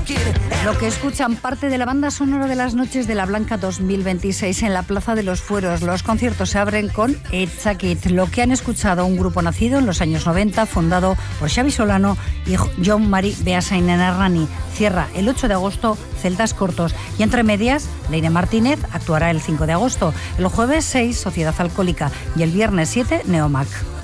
Lo que escuchan parte de la banda sonora de las noches de la Blanca 2026 en la Plaza de los Fueros. Los conciertos se abren con Etzakit, lo que han escuchado un grupo nacido en los años 90, fundado por Xabi Solano y Jon Mari Beasainarrani. Cierra el 8 de agosto Celtas Cortos y entre medias Leire Martínez actuará el 5 de agosto, el jueves 6 Sociedad Alcohólica y el viernes 7 Neomac.